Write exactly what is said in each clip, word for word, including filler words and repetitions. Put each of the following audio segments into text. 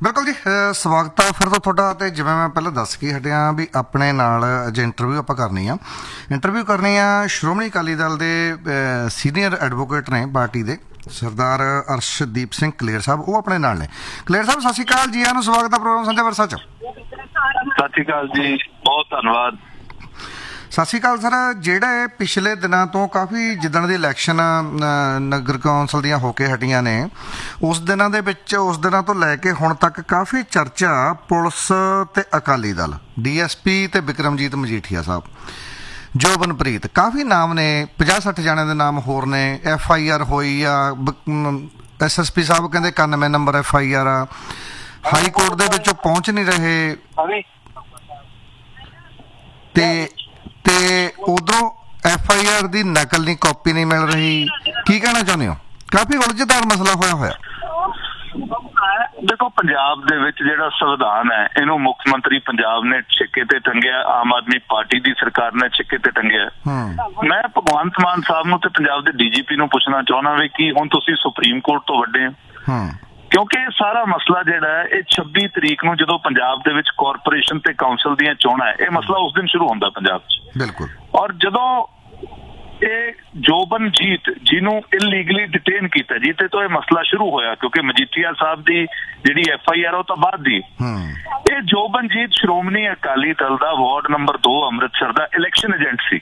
ਬਿਲਕੁਲ ਜੀ, ਸਵਾਗਤ ਹੈ ਫਿਰ ਤੋਂ ਤੁਹਾਡਾ। ਅਤੇ ਜਿਵੇਂ ਮੈਂ ਪਹਿਲਾਂ ਦੱਸ ਕੇ ਹਟਿਆ ਵੀ ਆਪਣੇ ਨਾਲ ਅੱਜ ਇੰਟਰਵਿਊ ਆਪਾਂ ਕਰਨੀ ਆ ਇੰਟਰਵਿਊ ਕਰਨੀ ਆ ਸ਼੍ਰੋਮਣੀ ਅਕਾਲੀ ਦਲ ਦੇ ਸੀਨੀਅਰ ਐਡਵੋਕੇਟ ਨੇ ਪਾਰਟੀ ਦੇ, ਸਰਦਾਰ ਅਰਸ਼ਦੀਪ ਸਿੰਘ ਕਲੇਰ ਸਾਹਿਬ। ਉਹ ਆਪਣੇ ਨਾਲ ਨੇ। ਕਲੇਰ ਸਾਹਿਬ, ਸਤਿ ਸ਼੍ਰੀ ਅਕਾਲ ਜੀ, ਆਇਆਂ ਨੂੰ ਸਵਾਗਤ ਹੈ ਪ੍ਰੋਗਰਾਮ ਸਾਂਝਾ ਵਿਰਸਾ 'ਚ। ਸਤਿ ਸ਼੍ਰੀ ਅਕਾਲ ਜੀ, ਬਹੁਤ ਧੰਨਵਾਦ। ਸਤਿ ਸ਼੍ਰੀ ਅਕਾਲ ਸਰ। ਜਿਹੜੇ ਪਿਛਲੇ ਦਿਨਾਂ ਤੋਂ ਕਾਫੀ ਜਿੱਦਣ ਦੀ ਇਲੈਕਸ਼ਨ ਨਗਰ ਕੌਂਸਲ ਦੀਆਂ ਹੋ ਕੇ ਹਟੀਆਂ ਨੇ, ਉਸ ਦਿਨਾਂ ਦੇ ਵਿੱਚ ਉਸ ਦਿਨਾਂ ਤੋਂ ਲੈ ਕੇ ਹੁਣ ਤੱਕ ਕਾਫੀ ਚਰਚਾ ਪੁਲਿਸ ਤੇ Akali Dal, D S P ਤੇ ਬਿਕਰਮਜੀਤ ਮਜੀਠੀਆ ਸਾਹਿਬ, ਜੋਬਨਪ੍ਰੀਤ, ਕਾਫੀ ਨਾਮ ਨੇ, ਪੰਜਾਹ ਸੱਠ ਜਣਿਆਂ ਦੇ ਨਾਮ ਹੋਰ ਨੇ। ਐਫ ਆਈ ਆਰ ਹੋਈ ਆ, ਐਸ ਐਸ ਪੀ ਸਾਹਿਬ ਕਹਿੰਦੇ ਇਕਾਨਵੇਂ ਨੰਬਰ ਐਫ ਆਈ ਆਰ ਆ, ਹਾਈ ਕੋਰਟ ਦੇ ਵਿੱਚ ਪਹੁੰਚ ਨਹੀਂ ਰਹੇ ਤੇ ਤੇ ਉਧਰੋਂ ਐਫ ਆਈ ਆਰ ਦੀ ਨਕਲ ਦੀ ਕਾਪੀ ਨਹੀਂ ਮਿਲ ਰਹੀ। ਕੀ ਕਹਿਣਾ ਚਾਹੁੰਦੇ ਹੋ? ਕਾਫੀ ਉਲਝਦਾਰ ਮਸਲਾ ਹੋਇਆ ਹੋਇਆ। ਦੇਖੋ, ਪੰਜਾਬ ਦੇ ਵਿੱਚ ਜਿਹੜਾ ਸੰਵਿਧਾਨ ਹੈ, ਇਹਨੂੰ ਮੁੱਖ ਮੰਤਰੀ ਪੰਜਾਬ ਨੇ ਛਿੱਕੇ ਤੇ ਟੰਗਿਆ, ਆਮ ਆਦਮੀ ਪਾਰਟੀ ਦੀ ਸਰਕਾਰ ਨੇ ਛਿੱਕੇ ਤੇ ਟੰਗਿਆ। ਮੈਂ ਭਗਵੰਤ ਮਾਨ ਸਾਹਿਬ ਨੂੰ ਤੇ ਪੰਜਾਬ ਦੇ ਡੀ ਜੀ ਪੀ ਨੂੰ ਪੁੱਛਣਾ ਚਾਹੁੰਦਾ ਵੀ ਕੀ ਹੁਣ ਤੁਸੀਂ ਸੁਪਰੀਮ ਕੋਰਟ ਤੋਂ ਵੱਡੇ ਹੋ? ਕਿਉਂਕਿ ਇਹ ਸਾਰਾ ਮਸਲਾ ਜਿਹੜਾ ਹੈ ਇਹ ਛੱਬੀ ਤਰੀਕ ਨੂੰ ਜਦੋਂ ਪੰਜਾਬ ਦੇ ਵਿੱਚ ਕਾਰਪੋਰੇਸ਼ਨ ਤੇ ਕਾਉਂਸਲ ਦੀਆਂ ਚੋਣਾਂ ਹੈ, ਇਹ ਮਸਲਾ ਉਸ ਦਿਨ ਸ਼ੁਰੂ ਹੁੰਦਾ ਪੰਜਾਬ 'ਚ। ਬਿਲਕੁਲ। ਔਰ ਜਦੋਂ ਇਹ ਜੋਬਨਜੀਤ ਜਿਹਨੂੰ ਇਲੀਗਲੀ ਡਿਟੇਨ ਕੀਤਾ, ਜਿਹਦੇ ਤੋਂ ਇਹ ਮਸਲਾ ਸ਼ੁਰੂ ਹੋਇਆ, ਕਿਉਂਕਿ ਮਜੀਠੀਆ ਸਾਹਿਬ ਦੀ ਜਿਹੜੀ ਐਫ ਆਈ ਆਰ ਉਹ ਤੋਂ ਬਾਅਦ ਦੀ, ਇਹ ਜੋਬਨਜੀਤ ਸ਼੍ਰੋਮਣੀ ਅਕਾਲੀ ਦਲ ਦਾ ਵਾਰਡ ਨੰਬਰ ਦੋ ਅੰਮ੍ਰਿਤਸਰ ਦਾ ਇਲੈਕਸ਼ਨ ਏਜੰਟ ਸੀ।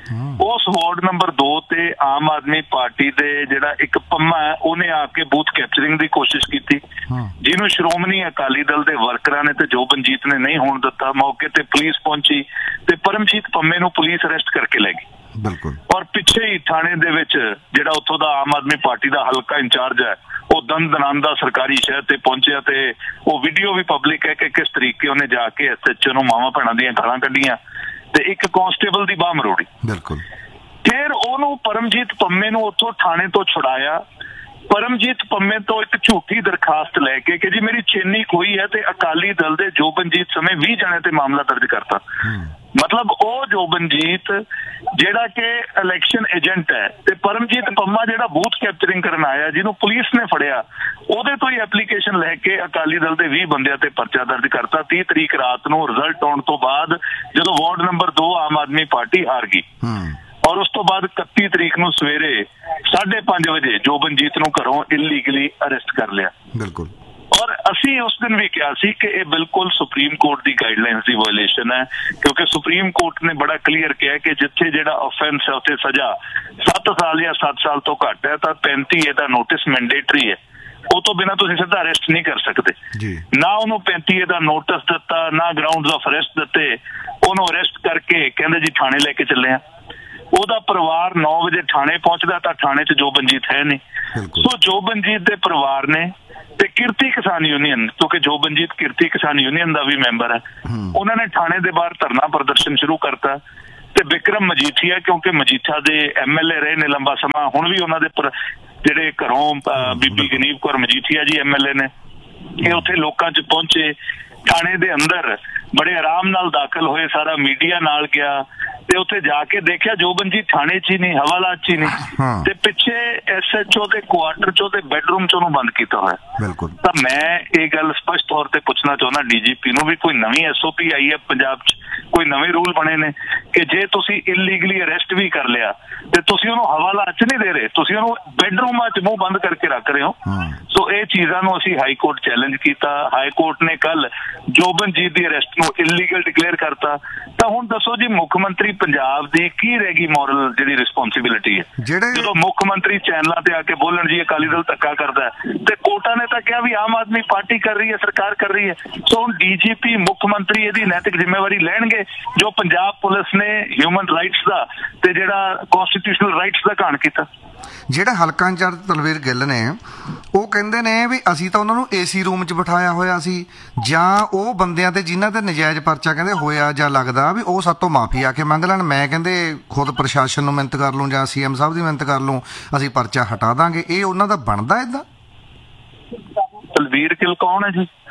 ਉਸ ਵਾਰਡ ਨੰਬਰ ਦੋ ਤੇ ਆਮ ਆਦਮੀ ਪਾਰਟੀ ਦੇ ਜਿਹੜਾ ਇੱਕ ਪੰਮਾ ਹੈ, ਉਹਨੇ ਆ ਕੇ ਬੂਥ ਕੈਪਚਰਿੰਗ ਦੀ ਕੋਸ਼ਿਸ਼ ਕੀਤੀ, ਜਿਹਨੂੰ ਸ਼੍ਰੋਮਣੀ ਅਕਾਲੀ ਦਲ ਦੇ ਵਰਕਰਾਂ ਨੇ ਤੇ ਜੋਬਨਜੀਤ ਨੇ ਨਹੀਂ ਹੋਣ ਦਿੱਤਾ। ਮੌਕੇ ਤੇ ਪੁਲਿਸ ਪਹੁੰਚੀ ਤੇ ਪਰਮਜੀਤ ਪੰਮੇ ਨੂੰ ਪੁਲਿਸ ਅਰੈਸਟ ਕਰਕੇ ਲੈ ਗਈ। ਬਿਲਕੁਲ। ਔਰ ਪਿੱਛੇ ਹੀ ਥਾਣੇ ਦੇ ਵਿੱਚ ਜਿਹੜਾ ਉੱਥੋਂ ਦਾ ਆਮ ਆਦਮੀ ਪਾਰਟੀ ਦਾ ਹਲਕਾ ਇੰਚਾਰਜ ਹੈ, ਉਹ ਦੰਦਨਾਂਦਾ ਸਰਕਾਰੀ ਸ਼ਹਿਰ ਤੇ ਪਹੁੰਚਿਆ ਤੇ ਉਹ ਵੀਡੀਓ ਵੀ ਪਬਲਿਕ ਹੈ ਕਿ ਕਿਸ ਤਰੀਕੇ ਉਹਨੇ ਜਾ ਕੇ ਐਸ ਐਚ ਓ ਨੂੰ ਮਾਵਾਂ ਭੈਣਾਂ ਦੀਆਂ ਗਾਲਾਂ ਕੱਢੀਆਂ ਤੇ ਇੱਕ ਕਾਂਸਟੇਬਲ ਦੀ ਬਾਹ ਮਰੋੜੀ। ਬਿਲਕੁਲ। ਫਿਰ ਉਹਨੂੰ ਪਰਮਜੀਤ ਪੰਮੇ ਨੂੰ ਉੱਥੋਂ ਥਾਣੇ ਤੋਂ ਛੁਡਾਇਆ। ਪਰਮਜੀਤ ਪੰਮੇ ਤੋਂ ਇੱਕ ਝੂਠੀ ਦਰਖਾਸਤ ਲੈ ਕੇ ਕਿ ਜੀ ਮੇਰੀ ਚੇਨੀ ਖੋਈ ਹੈ ਤੇ ਅਕਾਲੀ ਦਲ ਦੇ ਜੋਬਨਜੀਤ ਸਮੇਂ ਵੀਹ ਜਣੇ ਤੇ ਮਾਮਲਾ ਦਰਜ ਕਰਤਾ। ਮਤਲਬ ਉਹ ਜੋਬਨਜੀਤ ਜਿਹੜਾ ਕਿ ਇਲੈਕਸ਼ਨ ਏਜੰਟ ਹੈ ਤੇ ਪਰਮਜੀਤ ਪੰਮਾ ਜਿਹੜਾ ਬੂਥ ਕੈਪਚਰਿੰਗ ਕਰਨ ਆਇਆ, ਜਿਹਨੂੰ ਪੁਲਿਸ ਨੇ ਫੜਿਆ, ਉਹਦੇ ਤੋਂ ਹੀ ਐਪਲੀਕੇਸ਼ਨ ਲੈ ਕੇ ਅਕਾਲੀ ਦਲ ਦੇ ਵੀਹ ਬੰਦਿਆਂ ਤੇ ਪਰਚਾ ਦਰਜ ਕਰਤਾ। ਤੀਹ ਤਰੀਕ ਰਾਤ ਨੂੰ ਰਿਜ਼ਲਟ ਆਉਣ ਤੋਂ ਬਾਅਦ ਜਦੋਂ ਵਾਰਡ ਨੰਬਰ ਦੋ ਆਮ ਆਦਮੀ ਪਾਰਟੀ ਹਾਰ ਗਈ, ਔਰ ਉਸ ਤੋਂ ਬਾਅਦ ਇਕੱਤੀ ਤਰੀਕ ਨੂੰ ਸਵੇਰੇ ਸਾਢੇ ਪੰਜ ਵਜੇ ਜੋਬਨਜੀਤ ਨੂੰ ਘਰੋਂ ਇਲੀਗਲੀ ਅਰੈਸਟ ਕਰ ਲਿਆ। ਬਿਲਕੁਲ। ਔਰ ਅਸੀਂ ਉਸ ਦਿਨ ਵੀ ਕਿਹਾ ਸੀ ਕਿ ਇਹ ਬਿਲਕੁਲ ਸੁਪਰੀਮ ਕੋਰਟ ਦੀ ਗਾਈਡਲਾਈਨਸ ਦੀ ਵਾਇਲੇਸ਼ਨ ਹੈ, ਕਿਉਂਕਿ ਸੁਪਰੀਮ ਕੋਰਟ ਨੇ ਬੜਾ ਕਲੀਅਰ ਕਿਹਾ ਕਿ ਜਿੱਥੇ ਜਿਹੜਾ ਆਫੈਂਸ ਹੈ ਉੱਥੇ ਸਜ਼ਾ ਸੱਤ ਸਾਲ ਜਾਂ ਸੱਤ ਸਾਲ ਤੋਂ ਘੱਟ ਹੈ ਤਾਂ ਪੈਂਤੀ ਇਹਦਾ ਨੋਟਿਸ ਮੈਂਡੇਟਰੀ ਹੈ। ਉਹ ਤੋਂ ਬਿਨਾਂ ਤੁਸੀਂ ਸਿੱਧਾ ਅਰੈਸਟ ਨਹੀਂ ਕਰ ਸਕਦੇ। ਨਾ ਉਹਨੂੰ ਪੈਂਤੀ ਇਹਦਾ ਨੋਟਿਸ ਦਿੱਤਾ, ਨਾ ਗਰਾਊਂਡਸ ਆਫ ਅਰੈਸਟ ਦਿੱਤੇ, ਉਹਨੂੰ ਅਰੈਸਟ ਕਰਕੇ ਕਹਿੰਦੇ ਜੀ ਥਾਣੇ ਲੈ ਕੇ ਚੱਲੇ ਆ। ਉਹਦਾ ਪਰਿਵਾਰ ਨੌ ਵਜੇ ਥਾਣੇ ਪਹੁੰਚਦਾ ਤਾਂ ਥਾਣੇ 'ਚ ਜੋਬਨਜੀਤ ਹੈ ਨਹੀਂ। ਸੋ ਜੋਬਨਜੀਤ ਦੇ ਪਰਿਵਾਰ ਨੇ ਤੇ ਕਿਰਤੀ ਕਿਸਾਨ ਯੂਨੀਅਨ, ਕਿਉਂਕਿ ਜੋਬਨਜੀਤ ਕਿਰਤੀ ਕਿਸਾਨ ਯੂਨੀਅਨ ਦਾ ਵੀ ਮੈਂਬਰ ਹੈ, ਉਹਨਾਂ ਨੇ ਥਾਣੇ ਦੇ ਬਾਹਰ ਧਰਨਾ ਪ੍ਰਦਰਸ਼ਨ ਸ਼ੁਰੂ ਕਰਤਾ। ਤੇ ਬਿਕਰਮ ਮਜੀਠੀਆ, ਕਿਉਂਕਿ ਮਜੀਠਾ ਦੇ ਐਮ ਐਲ ਏ ਰਹੇ ਨੇ ਲੰਬਾ ਸਮਾਂ, ਹੁਣ ਵੀ ਉਹਨਾਂ ਦੇ ਜਿਹੜੇ ਘਰੋਂ ਬੀਬੀ ਗਨੀਵ ਕੌਰ ਮਜੀਠੀਆ ਜੀ ਐਮ ਐਲ ਏ ਨੇ, ਇਹ ਉੱਥੇ ਲੋਕਾਂ 'ਚ ਪਹੁੰਚੇ, ਥਾਣੇ ਦੇ ਅੰਦਰ ਬੜੇ ਆਰਾਮ ਨਾਲ ਦਾਖਲ ਹੋਏ, ਸਾਰਾ ਮੀਡੀਆ ਨਾਲ ਗਿਆ ਤੇ ਉੱਥੇ ਜਾ ਕੇ ਦੇਖਿਆ ਜੋਬਨਜੀਤ ਥਾਣੇ 'ਚ ਹੀ ਨਹੀਂ, ਹਵਾਲਾਤ 'ਚ ਹੀ ਨਹੀਂ, ਤੇ ਪਿੱਛੇ ਐਸ ਐਚ ਓ ਦੇ ਕੁਆਟਰ 'ਚੋਂ ਤੇ ਬੈਡਰੂਮ 'ਚ ਉਹਨੂੰ ਬੰਦ ਕੀਤਾ ਹੋਇਆ। ਬਿਲਕੁਲ। ਤਾਂ ਮੈਂ ਇਹ ਗੱਲ ਸਪਸ਼ਟ ਤੌਰ ਤੇ ਪੁੱਛਣਾ ਚਾਹੁੰਦਾ ਡੀ ਜੀ ਪੀ ਨੂੰ ਵੀ ਕੋਈ ਨਵੀਂ ਐਸ ਓ ਪੀ ਆਈ ਹੈ ਪੰਜਾਬ 'ਚ, ਕੋਈ ਨਵੇਂ ਰੂਲ ਬਣੇ ਨੇ ਕਿ ਜੇ ਤੁਸੀਂ ਇਲੀਗਲੀ ਅਰੈਸਟ ਵੀ ਕਰ ਲਿਆ ਤੇ ਤੁਸੀਂ ਉਹਨੂੰ ਹਵਾਲਾਤ 'ਚ ਨਹੀਂ ਦੇ ਰਹੇ, ਤੁਸੀਂ ਉਹਨੂੰ ਬੈਡਰੂਮਾਂ 'ਚ ਮੂੰਹ ਬੰਦ ਕਰਕੇ ਰੱਖ ਰਹੇ ਹੋ। ਸੋ ਇਹ ਚੀਜ਼ਾਂ ਨੂੰ ਅਸੀਂ ਹਾਈ ਕੋਰਟ ਚੈਲੰਜ ਕੀਤਾ। ਹਾਈ ਕੋਰਟ ਨੇ ਕੱਲ ਜੋਬਨਜੀਤ ਦੀ ਅਰੈਸਟ ਨੂੰ ਇਲੀਗਲ ਡਿਕਲੇਅਰ ਕਰਤਾ। ਤਾਂ ਹੁਣ ਦੱਸੋ ਜੀ, ਮੁੱਖ ਮੰਤਰੀ ਪੰਜਾਬ ਦੀ ਕੀ ਰਹਿ ਗਈ ਮੋਰਲ ਜਿਹੜੀ ਰਿਸਪੌਂਸਿਬਿਲਿਟੀ ਹੈ? ਜਦੋਂ ਮੁੱਖ ਮੰਤਰੀ ਚੈਨਲਾਂ ਤੇ ਆ ਕੇ ਬੋਲਣ ਜੀ ਅਕਾਲੀ ਦਲ ਧੱਕਾ ਕਰਦਾ, ਤੇ ਕੋਰਟਾਂ ਨੇ ਤਾਂ ਕਿਹਾ ਵੀ ਆਮ ਆਦਮੀ ਪਾਰਟੀ ਕਰ ਰਹੀ ਹੈ, ਸਰਕਾਰ ਕਰ ਰਹੀ ਹੈ। ਸੋ ਹੁਣ ਡੀ ਜੀ ਪੀ ਮੁੱਖ ਮੰਤਰੀ ਇਹਦੀ ਨੈਤਿਕ ਜ਼ਿੰਮੇਵਾਰੀ ਲੈਣਗੇ ਜੋ ਪੰਜਾਬ ਪੁਲਿਸ ਨੇ ਹਿਊਮਨ ਰਾਈਟਸ ਦਾ ਤੇ ਜਿਹੜਾ ਕਨਸਟੀਟਿਊਸ਼ਨਲ ਰਾਈਟਸ ਦਾ ਘਾਣ ਕੀਤਾ। ਜਿਹੜਾ ਹਲਕਾ ਇੰਚਾਰਜ ਤਲਵੀਰ ਗਿੱਲ ਨੇ, ਉਹ ਕਹਿੰਦੇ ਨੇ ਵੀ ਅਸੀਂ ਤਾਂ ਉਹਨਾਂ ਨੂੰ ਏ ਸੀ ਰੂਮ 'ਚ ਬਿਠਾਇਆ ਹੋਇਆ ਸੀ, ਜਾਂ ਉਹ ਬੰਦਿਆਂ ਤੇ ਜਿਨ੍ਹਾਂ ਤੇ ਨਜਾਇਜ਼ ਪਰਚਾ ਕਹਿੰਦੇ ਹੋਇਆ ਜਾਂ ਲੱਗਦਾ ਵੀ ਉਹ ਸਾਤੋਂ ਮਾਫੀ ਆ ਕੇ ਮੰਗ ਲੈਣ। ਮੈਂ ਕਹਿੰਦੇ ਖੁਦ ਪ੍ਰਸ਼ਾਸਨ ਨੂੰ ਮਿਹਨਤ ਕਰ ਲੂੰ ਜਾਂ ਸੀ ਐਮ ਸਾਹਿਬ ਦੀ ਮਿਹਨਤ ਕਰ ਲੂੰ, ਅਸੀਂ ਪਰਚਾ ਹਟਾ ਦਾਂਗੇ। ਇਹ ਉਹਨਾਂ ਦਾ ਬਣਦਾ ਏਦਾਂ? ਤਲਵੀਰ ਗਿੱਲ ਕੌਣ ਹੈ ਜੀ?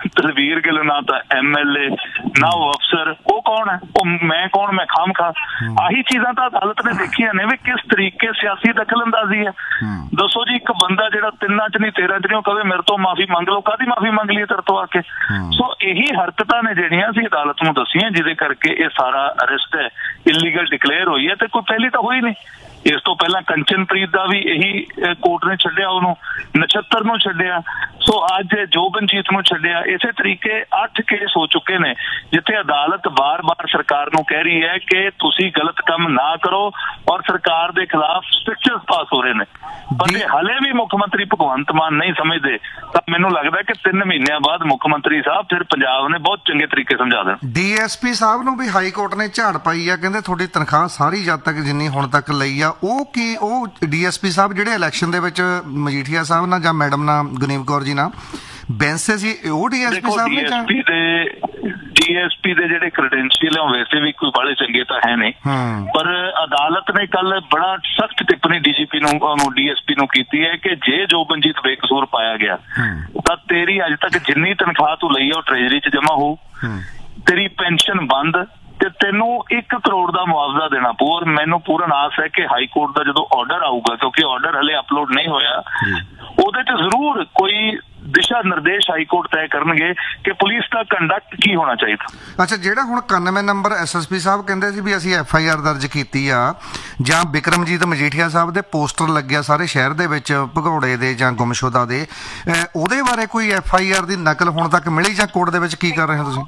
ਤਲਵੀਰ ਗਿੱਲ, ਨਾ ਤਾਂ ਐਮ ਐਲ ਏ, ਨਾ ਉਹ ਅਫਸਰ। ਉਹ ਕੌਣ ਹੈ? ਉਹ ਮੈਂ ਕੌਣ? ਮੈਂ ਖਾਮ ਖਾ। ਆਹੀ ਚੀਜ਼ਾਂ ਤਾਂ ਅਦਾਲਤ ਨੇ ਦੇਖੀਆਂ ਨੇ ਵੀ ਕਿਸ ਤਰੀਕੇ ਸਿਆਸੀ ਦਖਲਅੰਦਾਜ਼ੀ ਹੈ। ਦੱਸੋ ਜੀ, ਇੱਕ ਬੰਦਾ ਜਿਹੜਾ ਤਿੰਨਾਂ ਚ ਨਹੀਂ ਤੇਰਾਂ ਚ ਨਹੀਂ, ਉਹ ਕਵੇ ਮੇਰੇ ਤੋਂ ਮਾਫੀ ਮੰਗ ਲਓ। ਕਾਹਦੀ ਮਾਫੀ ਮੰਗ ਲਈ ਤੇਰੇ ਤੋਂ ਆ ਕੇ? ਸੋ ਇਹੀ ਹਰਕਤਾਂ ਨੇ ਜਿਹੜੀਆਂ ਅਸੀਂ ਅਦਾਲਤ ਨੂੰ ਦੱਸੀਆਂ, ਜਿਹਦੇ ਕਰਕੇ ਇਹ ਸਾਰਾ ਅਰੈਸਟ ਹੈ ਇਲੀਗਲ ਡਿਕਲੇਅਰ ਹੋਈ ਹੈ। ਤੇ ਕੋਈ ਪਹਿਲੀ ਤਾਂ ਹੋਈ ਨਹੀਂ। ਇਸ ਤੋਂ ਪਹਿਲਾਂ ਕੰਚਨਪ੍ਰੀਤ ਦਾ ਵੀ ਇਹੀ ਕੋਰਟ ਨੇ ਛੱਡਿਆ, ਉਹਨੂੰ ਨਛੱਤਰ ਨੂੰ ਛੱਡਿਆ, ਸੋ ਅੱਜ ਜੋਬਨਜੀਤ ਨੂੰ ਛੱਡਿਆ। ਇਸੇ ਤਰੀਕੇ ਅੱਠ ਕੇਸ ਹੋ ਚੁੱਕੇ ਨੇ ਜਿੱਥੇ ਅਦਾਲਤ ਬਾਰ-ਬਾਰ ਸਰਕਾਰ ਨੂੰ ਕਹਿ ਰਹੀ ਹੈ ਕਿ ਤੁਸੀਂ ਗਲਤ ਕੰਮ ਨਾ ਕਰੋ, ਔਰ ਸਰਕਾਰ ਦੇ ਖਿਲਾਫ ਸਟ੍ਰਿਕਚਰਸ ਪਾਸ ਹੋ ਰਹੇ ਨੇ। ਪਰ ਜੇ ਹਲੇ ਵੀ ਮੁੱਖ ਮੰਤਰੀ ਭਗਵੰਤ ਮਾਨ ਨਹੀਂ ਸਮਝਦੇ ਤਾਂ ਮੈਨੂੰ ਲੱਗਦਾ ਕਿ ਤਿੰਨ ਮਹੀਨਿਆਂ ਬਾਅਦ ਮੁੱਖ ਮੰਤਰੀ ਸਾਹਿਬ ਫਿਰ ਪੰਜਾਬ ਨੇ ਬਹੁਤ ਚੰਗੇ ਤਰੀਕੇ ਸਮਝਾ ਦੇਣ। ਡੀਐਸਪੀ ਸਾਹਿਬ ਨੂੰ ਵੀ ਹਾਈ ਕੋਰਟ ਨੇ ਝਾੜ ਪਾਈ ਆ, ਕਹਿੰਦੇ ਤੁਹਾਡੀ ਤਨਖਾਹ ਸਾਰੀ ਜਦ ਤੱਕ ਜਿੰਨੀ ਹੁਣ ਤੱਕ ਲਈ ਆ। ਉਹ ਕੀ ਉਹ ਡੀਐਸਪੀ ਸਾਹਿਬ ਜਿਹੜੇ ਇਲੈਕਸ਼ਨ ਦੇ ਵਿੱਚ ਮਜੀਠੀਆ ਸਾਹਿਬ ਨਾਲ ਜਾਂ ਮੈਡਮ ਨਾਲ ਗੁਰਨੀਤ ਕੌਰ ਜੀ ਨਾਲ ਬੈਂਸੇ ਸੀ, ਉਹ ਡੀਐਸਪੀ ਸਾਹਿਬ ਨੇ ਡੀਐਸਪੀ ਦੇ ਡੀਐਸਪੀ ਦੇ ਜਿਹੜੇ ਕ੍ਰੈਡੈਂਸ਼ੀਅਲ ਆ ਵੈਸੇ ਵੀ ਕੋਈ ਬੜੇ ਚੰਗੇ ਤਾਂ ਹੈ ਨਹੀਂ, ਪਰ ਅਦਾਲਤ ਨੇ ਕੱਲ ਬੜਾ ਸਖਤ ਟਿੱਪਣੀ ਡੀਜੀਪੀ ਨੂੰ ਉਹਨੂੰ ਡੀਐਸਪੀ ਨੂੰ ਕੀਤੀ ਹੈ ਕਿ ਜੇ ਜੋਬਨਜੀਤ ਬੇਕਸੂਰ ਪਾਇਆ ਗਿਆ ਤਾਂ ਤੇਰੀ ਅੱਜ ਤੱਕ ਜਿੰਨੀ ਤਨਖਾਹ ਤੂੰ ਲਈ ਆ ਉਹ ਟ੍ਰੇਜਰੀ 'ਚ ਜਮ੍ਹਾਂ ਹੋਊ, ਤੇਰੀ ਪੈਨਸ਼ਨ ਬੰਦ, ਤੇ ਤੈਨੂੰ ਇੱਕ ਕਰੋੜ ਦਾ ਮੁਆਵਜ਼ਾ ਦੇਣਾ ਪਊ। ਔਰ ਮੈਨੂੰ ਪੂਰਨ ਆਸ ਹੈ ਕਿ ਹਾਈ ਕੋਰਟ ਦਾ ਜਦੋਂ ਆਰਡਰ ਆਊਗਾ, ਕਿਉਂਕਿ ਆਰਡਰ ਹਲੇ ਅਪਲੋਡ ਨਹੀਂ ਹੋਇਆ, ਉਹਦੇ 'ਚ ਜ਼ਰੂਰ ਕੋਈ ਦਿਸ਼ਾ ਨਿਰਦੇਸ਼ ਹਾਈ ਕੋਰਟ ਤੈਅ ਕਰਨਗੇ ਕਿ ਪੁਲਿਸ ਦਾ ਕੰਡਕਟ ਕੀ ਹੋਣਾ ਚਾਹੀਦਾ। ਅੱਛਾ, ਜਿਹੜਾ ਹੁਣ ਇਕਾਨਵੇਂ ਨੰਬਰ ਐਸਐਸਪੀ ਸਾਹਿਬ ਕਹਿੰਦੇ ਸੀ ਵੀ ਅਸੀਂ ਐਫ ਆਈ ਆਰ ਦਰਜ ਕੀਤੀ ਆ, ਜਾਂ ਬਿਕਰਮਜੀਤ ਮਜੀਠੀਆ ਸਾਹਿਬ ਦੇ ਪੋਸਟਰ ਲੱਗਿਆ ਸਾਰੇ ਸ਼ਹਿਰ ਦੇ ਵਿੱਚ ਭਗੌੜੇ ਦੇ ਜਾਂ ਗੁੰਮਸ਼ੁਦਾ ਦੇ, ਉਹਦੇ ਬਾਰੇ ਕੋਈ ਐਫ ਆਈ ਆਰ ਦੀ ਨਕਲ ਹੁਣ ਤੱਕ ਮਿਲੀ ਜਾਂ ਕੋਰਟ ਦੇ ਵਿੱਚ ਕੀ ਕਰ ਰਹੇ ਹੋ ਤੁਸੀਂ?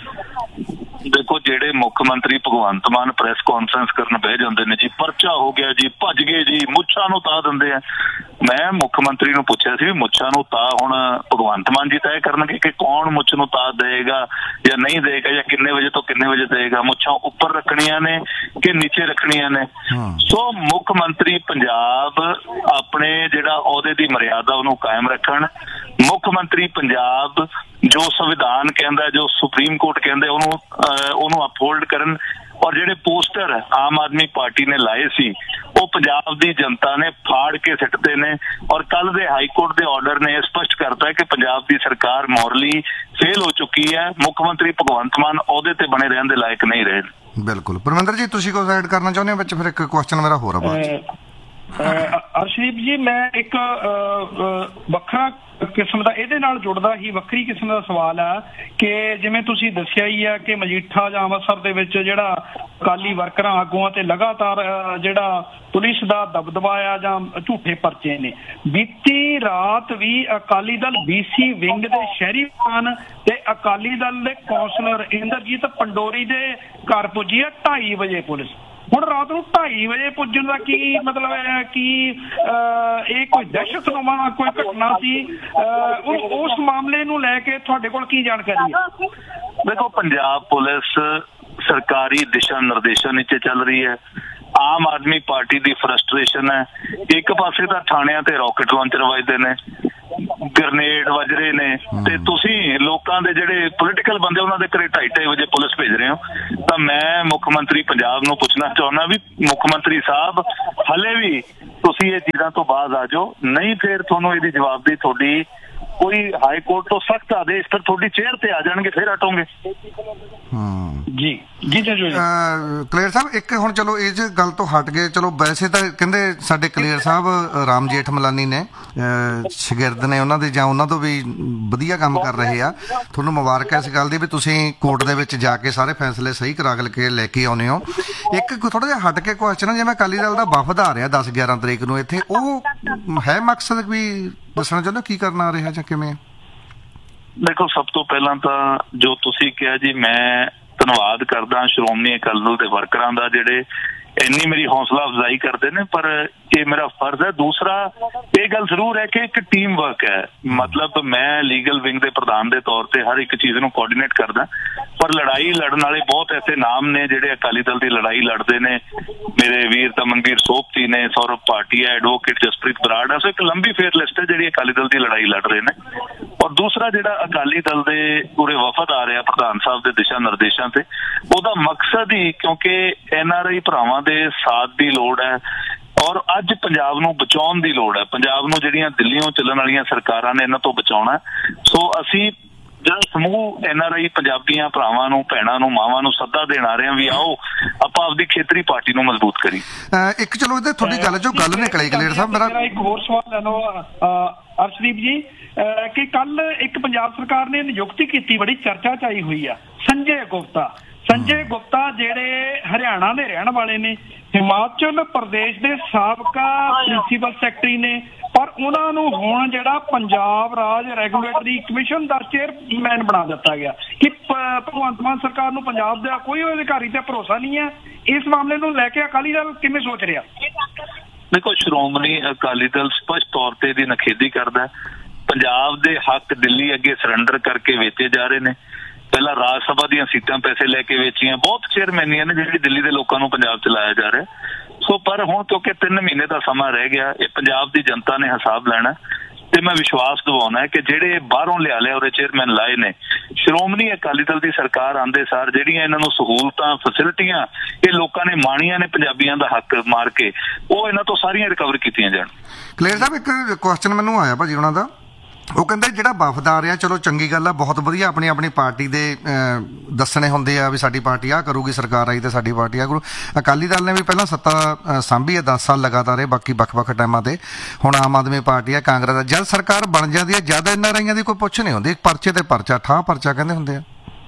ਦੇਖੋ, ਜਿਹੜੇ ਮੁੱਖ ਮੰਤਰੀ ਭਗਵੰਤ ਮਾਨ ਪ੍ਰੈਸ ਕਾਨਫਰੰਸ ਕਰਨ ਬਹਿ ਜਾਂਦੇ ਨੇ ਜੀ, ਪਰਚਾ ਹੋ ਗਿਆ ਜੀ, ਭੱਜ ਗਏ ਜੀ, ਮੁੱਛਾਂ ਨੂੰ ਤਾ ਦਿੰਦੇ ਆ। ਮੈਂ ਮੁੱਖ ਮੰਤਰੀ ਨੂੰ ਪੁੱਛਿਆ ਸੀ ਵੀ ਮੁੱਛਾਂ ਨੂੰ ਤਾ ਹੁਣ ਭਗਵੰਤ ਮਾਨ ਜੀ ਤੈਅ ਕਰਨਗੇ ਕਿ ਕੌਣ ਮੁੱਛ ਨੂੰ ਤਾ ਦੇਗਾ ਜਾਂ ਨਹੀਂ ਦੇਗਾ, ਜਾਂ ਕਿੰਨੇ ਵਜੇ ਤੋਂ ਕਿੰਨੇ ਵਜੇ ਦੇਗਾ, ਮੁੱਛਾਂ ਉੱਪਰ ਰੱਖਣੀਆਂ ਨੇ ਕਿ ਨੀਚੇ ਰੱਖਣੀਆਂ ਨੇ। ਸੋ ਮੁੱਖ ਮੰਤਰੀ ਪੰਜਾਬ ਆਪਣੇ ਜਿਹੜਾ ਅਹੁਦੇ ਦੀ ਮਰਿਆਦਾ ਉਹਨੂੰ ਕਾਇਮ ਰੱਖਣ। ਮੁੱਖ ਮੰਤਰੀ ਪੰਜਾਬ ਜੋ ਸੰਵਿਧਾਨ ਕਹਿੰਦਾ, ਜੋ ਸੁਪਰੀਮ ਕੋਰਟ ਕਹਿੰਦੇ, ਉਹਨੂੰ ਉਹਨੂੰ ਅਪਹੋਲਡ ਕਰਨ। ਔਰ ਜਿਹੜੇ ਪੋਸਟਰ ਆਮ ਆਦਮੀ ਪਾਰਟੀ ਨੇ ਲਾਏ ਸੀ ਉਹ ਪੰਜਾਬ ਦੀ ਜਨਤਾ ਨੇ ਫਾੜ ਕੇ ਸਿੱਟਦੇ ਨੇ। ਔਰ ਕੱਲ ਦੇ ਹਾਈ ਕੋਰਟ ਦੇ ਆਰਡਰ ਨੇ ਇਹ ਸਪਸ਼ਟ ਕਰਤਾ ਕਿ ਪੰਜਾਬ ਦੀ ਸਰਕਾਰ ਮੋਰਲੀ ਫੇਲ ਹੋ ਚੁੱਕੀ ਹੈ। ਮੁੱਖ ਮੰਤਰੀ ਭਗਵੰਤ ਮਾਨ ਅਹੁਦੇ ਤੇ ਬਣੇ ਰਹਿਣ ਦੇ ਲਾਇਕ ਨਹੀਂ ਰਹੇ। ਬਿਲਕੁਲ। ਪਰਮਿੰਦਰ ਜੀ, ਤੁਸੀਂ ਕੋਈ ਐਡ ਕਰਨਾ ਚਾਹੁੰਦੇ ਹੋ ਵਿੱਚ? ਫਿਰ ਇੱਕ ਕੁਐਸਚਨ ਮੇਰਾ ਹੋਰ ਆ ਬਾਅਦ। ਅਰਸ਼ਦੀਪ ਜੀ, ਮੈਂ ਇੱਕ ਵੱਖਰਾ ਕਿਸਮ ਦਾ ਇਹਦੇ ਨਾਲ ਜੁੜਦਾ ਹੀ ਵੱਖਰੀ ਕਿਸਮ ਦਾ ਸਵਾਲ ਆ ਕਿ ਜਿਵੇਂ ਤੁਸੀਂ ਦੱਸਿਆ ਹੀ ਆ ਕਿ ਮਜੀਠਾ ਜਾਂ ਅੰਮ੍ਰਿਤਸਰ ਦੇ ਵਿੱਚ ਜਿਹੜਾ ਅਕਾਲੀ ਵਰਕਰਾਂ ਆਗੂਆਂ ਤੇ ਲਗਾਤਾਰ ਜਿਹੜਾ ਪੁਲਿਸ ਦਾ ਦਬਦਬਾ ਆ ਜਾਂ ਝੂਠੇ ਪਰਚੇ ਨੇ। ਬੀਤੀ ਰਾਤ ਵੀ ਅਕਾਲੀ ਦਲ ਬੀਸੀ ਵਿੰਗ ਦੇ ਸ਼ਹਿਰੀ ਪ੍ਰਧਾਨ ਤੇ ਅਕਾਲੀ ਦਲ ਦੇ ਕੌਂਸਲਰ ਇੰਦਰਜੀਤ ਪੰਡੋਰੀ ਦੇ ਘਰ ਪੁੱਜੀ ਆ ਢਾਈ ਵਜੇ ਪੁਲਿਸ। ਹੁਣ ਰਾਤ ਨੂੰ ਢਾਈ ਵਜੇ ਪੁੱਜਣ ਦਾ ਕੀ ਮਤਲਬ ਹੈ? ਕਿ ਇਹ ਕੋਈ ਦਹਿਸ਼ਤਨੁਮਾ ਕੋਈ ਘਟਨਾ ਸੀ? ਉਸ ਮਾਮਲੇ ਨੂੰ ਲੈ ਕੇ ਤੁਹਾਡੇ ਕੋਲ ਕੀ ਜਾਣਕਾਰੀ ਹੈ? ਦੇਖੋ, ਪੰਜਾਬ ਪੁਲਿਸ ਸਰਕਾਰੀ ਦਿਸ਼ਾ ਨਿਰਦੇਸ਼ਾਂ ਨੀਚੇ ਚੱਲ ਰਹੀ ਹੈ। ਆਮ ਆਦਮੀ ਪਾਰਟੀ ਦੀ ਫਰਸਟ੍ਰੇਸ਼ਨ ਹੈ। ਇੱਕ ਪਾਸੇ ਤਾਂ ਥਾਣਿਆਂ ਤੇ ਰੌਕਟ ਲਾਂਚਰ ਵੱਜਦੇ ਨੇ, ਗ੍ਰਨੇਡ ਵੱਜ ਰਹੇ ਨੇ, ਤੇ ਤੁਸੀਂ ਲੋਕਾਂ ਦੇ ਜਿਹੜੇ ਪੋਲੀਟੀਕਲ ਬੰਦੇ ਉਹਨਾਂ ਦੇ ਘਰੇ ਢਾਈ ਢਾਈ ਵਜੇ ਪੁਲਿਸ ਭੇਜ ਰਹੇ ਹੋ। ਤਾਂ ਮੈਂ ਮੁੱਖ ਮੰਤਰੀ ਪੰਜਾਬ ਨੂੰ ਪੁੱਛਣਾ ਚਾਹੁੰਦਾ ਵੀ ਮੁੱਖ ਮੰਤਰੀ ਸਾਹਿਬ ਹਲੇ ਵੀ ਤੁਸੀਂ ਇਹ ਚੀਜ਼ਾਂ ਤੋਂ ਬਾਅਦ ਆ ਜਾਓ, ਨਹੀਂ ਫਿਰ ਤੁਹਾਨੂੰ ਇਹਦੀ ਜਵਾਬਦੇਹੀ ਤੁਹਾਡੀ ਕੋਈ ਹਾਈ ਕੋਰਟ ਤੋਂ ਸਖਤ ਆਦੇਸ਼ ਫਿਰ ਤੁਹਾਡੀ ਚੇਅਰ ਤੇ ਆ ਜਾਣਗੇ, ਫਿਰ ਹਟੋਗੇ। ਜੀ ਜੀ ਜੀ ਕਲੀਅਰ ਸਾਹਿਬ, ਇੱਕ ਹੁਣ ਚਲੋ ਇਸ ਗੱਲ ਤੋਂ ਹਟ ਗਏ, ਚਲੋ ਵੈਸੇ ਤਾਂ ਕਹਿੰਦੇ ਸਾਡੇ ਕਲੀਅਰ ਸਾਹਿਬ ਰਾਮ ਜੇਠ ਮਲਾਨੀ ਨੇ ਸ਼ਾਗਿਰਦ ਨੇ ਉਹਨਾਂ ਦੇ, ਜਾਂ ਉਹਨਾਂ ਤੋਂ ਵੀ ਵਧੀਆ ਕੰਮ ਕਰ ਰਹੇ ਆ। ਤੁਹਾਨੂੰ ਮੁਬਾਰਕ ਹੈ ਇਸ ਗੱਲ ਦੀ ਵੀ ਤੁਸੀਂ ਕੋਰਟ ਦੇ ਵਿੱਚ ਜਾ ਕੇ ਸਾਰੇ ਫੈਸਲੇ ਸਹੀ ਕਰਾ ਕੇ ਲੈ ਕੇ ਆਉਂਦੇ ਹੋ। ਇੱਕ ਥੋੜਾ ਜਿਹਾ ਹਟ ਕੇ ਕੁਐਸਚਨ, ਜਿਵੇਂ ਅਕਾਲੀ ਦਲ ਦਾ ਵਫਦ ਆ ਰਿਹਾ ਦਸ ਗਿਆਰਾਂ ਤਰੀਕ ਨੂੰ ਇੱਥੇ, ਉਹ ਹੈ ਮਕਸਦ ਵੀ ਦੱਸਣਾ ਚਾਹੁੰਦੇ ਕੀ ਕਰਨਾ ਆ ਰਿਹਾ ਜਾਂ ਕਿਵੇਂ? ਦੇਖੋ, ਸਭ ਤੋਂ ਪਹਿਲਾਂ ਤਾਂ ਜੋ ਤੁਸੀਂ ਕਿਹਾ ਜੀ, ਮੈਂ ਧੰਨਵਾਦ ਕਰਦਾ ਸ਼੍ਰੋਮਣੀ ਅਕਾਲੀ ਦਲ ਦੇ ਵਰਕਰਾਂ ਦਾ ਜਿਹੜੇ ਇੰਨੀ ਮੇਰੀ ਹੌਸਲਾ ਅਫਜ਼ਾਈ ਕਰਦੇ ਨੇ, ਪਰ ਇਹ ਮੇਰਾ ਫਰਜ਼ ਹੈ। ਦੂਸਰਾ, ਇਹ ਗੱਲ ਜ਼ਰੂਰ ਹੈ ਕਿ ਇੱਕ ਟੀਮ ਵਰਕ ਹੈ। ਮਤਲਬ ਮੈਂ ਲੀਗਲ ਵਿੰਗ ਦੇ ਪ੍ਰਧਾਨ ਦੇ ਤੌਰ ਤੇ ਹਰ ਇੱਕ ਚੀਜ਼ ਨੂੰ ਕੋਆਰਡੀਨੇਟ ਕਰਦਾ, ਪਰ ਲੜਾਈ ਲੜਨ ਵਾਲੇ ਬਹੁਤ ਐਸੇ ਨਾਮ ਨੇ ਜਿਹੜੇ ਅਕਾਲੀ ਦਲ ਦੀ ਲੜਾਈ ਲੜਦੇ ਨੇ। ਮੇਰੇ ਵੀਰ ਤਮਨਵੀਰ ਸੋਪਤੀ ਨੇ, ਸੌਰਵ ਭਾਟੀਆ, ਐਡਵੋਕੇਟ ਜਸਪ੍ਰੀਤ ਬਰਾੜ ਹੈ। ਸੋ ਇੱਕ ਲੰਬੀ ਫੇਰ ਲਿਸਟ ਹੈ ਜਿਹੜੀ ਅਕਾਲੀ ਦਲ ਦੀ ਲੜਾਈ ਲੜ ਰਹੇ ਨੇ। ਔਰ ਦੂਸਰਾ, ਜਿਹੜਾ ਅਕਾਲੀ ਦਲ ਦੇ ਪੂਰੇ ਵਫਦ ਆ ਰਿਹਾ ਪ੍ਰਧਾਨ ਸਾਹਿਬ ਦੇ ਦਿਸ਼ਾ ਨਿਰਦੇਸ਼ਾਂ ਤੇ, ਉਹਦਾ ਮਕਸਦ ਹੀ ਕਿਉਂਕਿ ਐਨ ਆਰ ਆਈ ਭਰਾਵਾਂ ਦੇ ਸਾਥ ਦੀ ਲੋੜ ਹੈ ਔਰ ਅੱਜ ਪੰਜਾਬ ਨੂੰ ਬਚਾਉਣ ਦੀ ਲੋੜ ਹੈ। ਪੰਜਾਬ ਨੂੰ ਜਿਹੜੀਆਂ ਦਿੱਲੀੋਂ ਚੱਲਣ ਵਾਲੀਆਂ ਸਰਕਾਰਾਂ ਨੇ ਇਹਨਾਂ ਤੋਂ ਬਚਾਉਣਾ। ਸੋ ਅਸੀਂ ਜਿਹੜਾ ਸਮੂਹ ਐਨ ਆਰ ਆਈ ਪੰਜਾਬੀਆਂ ਭਰਾਵਾਂ ਨੂੰ, ਭੈਣਾਂ ਨੂੰ, ਮਾਵਾਂ ਨੂੰ ਸੱਦਾ ਦੇਣ ਆ ਰਹੇ ਆ ਵੀ ਆਓ ਆਪਾਂ ਆਪਦੀ ਖੇਤਰੀ ਪਾਰਟੀ ਨੂੰ ਮਜ਼ਬੂਤ ਕਰੀ। ਇੱਕ ਚਲੋ ਇਹਦੇ ਤੁਹਾਡੀ ਗੱਲ ਜੋ ਗੱਲ ਨਿਕਲੀ ਕਲੀਅਰ ਸਾਹਿਬ, ਮੇਰਾ ਇੱਕ ਹੋਰ ਸਵਾਲ ਲੈ ਲਓ ਅਰਸ਼ਦੀਪ ਜੀ, ਕਿ ਕੱਲ ਇੱਕ ਪੰਜਾਬ ਸਰਕਾਰ ਨੇ ਨਿਯੁਕਤੀ ਕੀਤੀ, ਬੜੀ ਚਰਚਾ ਚ ਆਈ ਹੋਈ ਆ, ਸੰਜੇ ਗੁਪਤਾ। ਸੰਜੇ ਗੁਪਤਾ ਜਿਹੜੇ ਹਰਿਆਣਾ ਦੇ ਰਹਿਣ ਵਾਲੇ ਨੇ, ਹਿਮਾਚਲ ਪ੍ਰਦੇਸ਼ ਦੇ ਸਾਬਕਾ ਪ੍ਰਿੰਸੀਪਲ ਸੈਕਟਰੀ ਨੇ, ਪਰ ਉਹਨਾਂ ਨੂੰ ਹੁਣ ਜਿਹੜਾ ਪੰਜਾਬ ਰਾਜ ਰੈਗੂਲੇਟਰੀ ਕਮਿਸ਼ਨ ਦਾ ਚੇਅਰਮੈਨ ਬਣਾ ਦਿੱਤਾ ਗਿਆ। ਕਿ ਭਗਵੰਤ ਮਾਨ ਸਰਕਾਰ ਨੂੰ ਪੰਜਾਬ ਦਾ ਕੋਈ ਅਧਿਕਾਰੀ ਤੇ ਭਰੋਸਾ ਨਹੀਂ ਹੈ। ਇਸ ਮਾਮਲੇ ਨੂੰ ਲੈ ਕੇ ਅਕਾਲੀ ਦਲ ਕਿਵੇਂ ਸੋਚ ਰਿਹਾ? ਦੇਖੋ, ਸ਼੍ਰੋਮਣੀ ਅਕਾਲੀ ਦਲ ਸਪਸ਼ਟ ਤੌਰ ਤੇ ਇਹਦੀ ਨਿਖੇਧੀ ਕਰਦਾ। ਪੰਜਾਬ ਦੇ ਹੱਕ ਦਿੱਲੀ ਅੱਗੇ ਸਰੈਂਡਰ ਕਰਕੇ ਵੇਚੇ ਜਾ ਰਹੇ ਨੇ। ਪਹਿਲਾਂ ਰਾਜ ਸਭਾ ਦੀਆਂ ਸੀਟਾਂ ਪੈਸੇ ਲੈ ਕੇ ਵੇਚੀਆਂ, ਬਹੁਤ ਚੇਅਰਮੈਨੀਆਂ ਨੇ ਜਿਹੜੀ ਦਿੱਲੀ ਦੇ ਲੋਕਾਂ ਨੂੰ ਪੰਜਾਬ ਚ ਲਾਇਆ ਜਾ ਰਿਹਾ। ਸੋ ਪਰ ਹੁਣ ਕਿਉਂਕਿ ਤਿੰਨ ਮਹੀਨੇ ਦਾ ਸਮਾਂ ਰਹਿ ਗਿਆ, ਇਹ ਪੰਜਾਬ ਦੀ ਜਨਤਾ ਨੇ ਹਿਸਾਬ ਲੈਣਾ ਤੇ ਮੈਂ ਵਿਸ਼ਵਾਸ ਦਿਵਾਉਣਾ ਹੈ ਕਿ ਜਿਹੜੇ ਬਾਹਰੋਂ ਲਿਆ ਲਿਆ ਉਹਦੇ ਚੇਅਰਮੈਨ ਲਾਏ ਨੇ, ਸ਼੍ਰੋਮਣੀ ਅਕਾਲੀ ਦਲ ਦੀ ਸਰਕਾਰ ਆਉਂਦੇ ਸਾਰ ਜਿਹੜੀਆਂ ਇਹਨਾਂ ਨੂੰ ਸਹੂਲਤਾਂ, ਫੈਸਿਲਿਟੀਆਂ ਇਹ ਲੋਕਾਂ ਨੇ ਮਾਣੀਆਂ ਨੇ ਪੰਜਾਬੀਆਂ ਦਾ ਹੱਕ ਮਾਰ ਕੇ, ਉਹ ਇਹਨਾਂ ਤੋਂ ਸਾਰੀਆਂ ਰਿਕਵਰ ਕੀਤੀਆਂ ਜਾਣ। ਕਲੀਅਰ ਸਾਹਿਬ, ਇੱਕ ਕੁਐਸਚਨ ਮੈਨੂੰ ਆਇਆ ਭਾਜੀ ਉਹਨਾਂ ਦਾ, ਉਹ ਕਹਿੰਦੇ ਜਿਹੜਾ ਵਫਦਾਰ ਆ, ਚਲੋ ਚੰਗੀ ਗੱਲ ਆ, ਬਹੁਤ ਵਧੀਆ, ਆਪਣੀ ਆਪਣੀ ਪਾਰਟੀ ਦੇ ਦੱਸਣੇ ਹੁੰਦੇ ਆ ਵੀ ਸਾਡੀ ਪਾਰਟੀ ਆਹ ਕਰੂਗੀ, ਸਰਕਾਰ ਆਈ ਤੇ ਸਾਡੀ ਪਾਰਟੀ ਆਹ ਕਰੂ। ਅਕਾਲੀ ਦਲ ਨੇ ਵੀ ਪਹਿਲਾਂ ਸੱਤਾ ਸਾਂਭੀ ਹੈ ਦਸ ਸਾਲ ਲਗਾਤਾਰ, ਇਹ ਬਾਕੀ ਵੱਖ-ਵੱਖ ਟਾਈਮਾਂ ਤੇ। ਹੁਣ ਆਮ ਆਦਮੀ ਪਾਰਟੀ ਆ, ਕਾਂਗਰਸ ਆ, ਜਦ ਸਰਕਾਰ ਬਣ ਜਾਂਦੀ ਹੈ ਜਦ ਐਨ ਆਰ ਆਈਆਂ ਦੀ ਕੋਈ ਪੁੱਛ ਨਹੀਂ ਹੁੰਦੀ, ਪਰਚੇ ਤੇ ਪਰਚਾ, ਠਾਹ ਪਰਚਾ ਕਹਿੰਦੇ ਹੁੰਦੇ ਆ।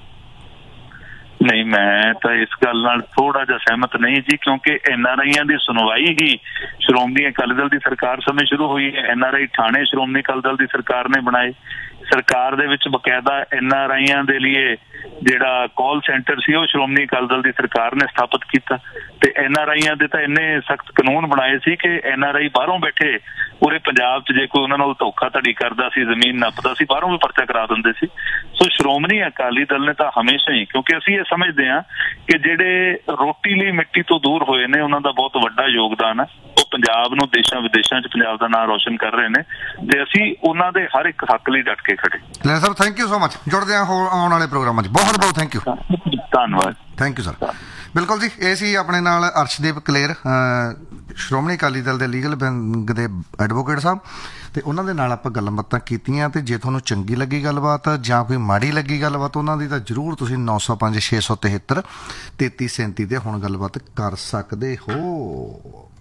ਨਹੀਂ, ਮੈਂ ਤਾਂ ਇਸ ਗੱਲ ਨਾਲ ਥੋੜਾ ਜਿਹਾ ਸਹਿਮਤ ਨਹੀਂ ਜੀ, ਕਿਉਂਕਿ ਐਨ ਆਰ ਆਈਆਂ ਦੀ ਸੁਣਵਾਈ ਹੀ ਸ਼੍ਰੋਮਣੀ ਅਕਾਲੀ ਦਲ ਦੀ ਸਰਕਾਰ ਸਮੇਂ ਸ਼ੁਰੂ ਹੋਈ ਹੈ। ਐਨ ਆਰ ਆਈ ਥਾਣੇ ਸ਼੍ਰੋਮਣੀ ਅਕਾਲੀ ਦਲ ਦੀ ਸਰਕਾਰ ਨੇ ਬਣਾਏ। ਸਰਕਾਰ ਦੇ ਵਿੱਚ ਬਕਾਇਦਾ ਐਨ ਆਰ ਆਈਆਂ ਦੇ ਲਈ ਜਿਹੜਾ ਕਾਲ ਸੈਂਟਰ ਸੀ ਉਹ ਸ਼੍ਰੋਮਣੀ ਅਕਾਲੀ ਦਲ ਦੀ ਸਰਕਾਰ ਨੇ ਸਥਾਪਿਤ ਕੀਤਾ। ਤੇ ਐਨ ਆਰ ਆਈਆਂ ਦੇ ਤਾਂ ਇੰਨੇ ਸਖਤ ਕਾਨੂੰਨ ਬਣਾਏ ਸੀ ਕਿ ਐਨ ਆਰ ਆਈ ਬਾਹਰੋਂ ਬੈਠੇ ਪੂਰੇ ਪੰਜਾਬ 'ਚ ਜੇ ਕੋਈ ਉਹਨਾਂ ਨਾਲ ਧੋਖਾਧੜੀ ਕਰਦਾ ਸੀ, ਜ਼ਮੀਨ ਨੱਪਦਾ ਸੀ, ਬਾਹਰੋਂ ਵੀ ਪਰਚਾ ਕਰਾ ਦਿੰਦੇ ਸੀ। ਸੋ ਸ਼੍ਰੋਮਣੀ ਅਕਾਲੀ ਦਲ ਨੇ ਤਾਂ ਹਮੇਸ਼ਾ ਹੀ, ਕਿਉਂਕਿ ਅਸੀਂ ਇਹ ਸਮਝਦੇ ਹਾਂ ਕਿ ਜਿਹੜੇ ਰੋਟੀ ਲਈ ਮਿੱਟੀ ਤੋਂ ਦੂਰ ਹੋਏ ਨੇ ਉਹਨਾਂ ਦਾ ਬਹੁਤ ਵੱਡਾ ਯੋਗਦਾਨ ਹੈ, ਉਹ ਪੰਜਾਬ ਨੂੰ ਦੇਸ਼ਾਂ ਵਿਦੇਸ਼ਾਂ 'ਚ ਪੰਜਾਬ ਦਾ ਨਾਂ ਰੋਸ਼ਨ ਕਰ ਰਹੇ ਨੇ ਤੇ ਅਸੀਂ ਉਹਨਾਂ ਦੇ ਹਰ ਇੱਕ ਹੱਕ ਲਈ ਡਟ ਕੇ ਖੜੇ। ਲੈ sir, thank you so much. ਜੁੜਦੇ ਹਾਂ ਹੋਰ ਆਉਣ ਵਾਲੇ ਪ੍ਰੋਗਰਾਮਾਂ 'ਚ। ਬਹੁਤ ਬਹੁਤ ਥੈਂਕ ਯੂ। ਧੰਨਵਾਦ। Thank you sir. ਬਿਲਕੁਲ ਜੀ, ਇਹ ਸੀ ਆਪਣੇ ਨਾਲ ਅਰਸ਼ਦੀਪ ਕਲੇਰ, ਸ਼੍ਰੋਮਣੀ ਅਕਾਲੀ ਦਲ ਦੇ ਲੀਗਲ ਵਿੰਗ ਦੇ ਐਡਵੋਕੇਟ ਸਾਹਿਬ, ਤੇ ਉਹਨਾਂ ਦੇ ਨਾਲ ਆਪਾਂ ਗੱਲਾਂ ਬਾਤਾਂ ਕੀਤੀਆਂ। ਤੇ ਜੇ ਤੁਹਾਨੂੰ ਚੰਗੀ ਲੱਗੀ ਗੱਲਬਾਤ ਜਾਂ ਕੋਈ ਮਾੜੀ ਲੱਗੀ ਗੱਲਬਾਤ ਉਹਨਾਂ ਦੀ, ਤਾਂ ਜ਼ਰੂਰ ਤੁਸੀਂ ਨੌ ਸੌ ਪੰਜ ਛੇ ਸੌ ਤਿਹੱਤਰ ਤੇਤੀ ਸੈਂਤੀ ਤੇ ਹੁਣ ਗੱਲਬਾਤ ਕਰ ਸਕਦੇ ਹੋ।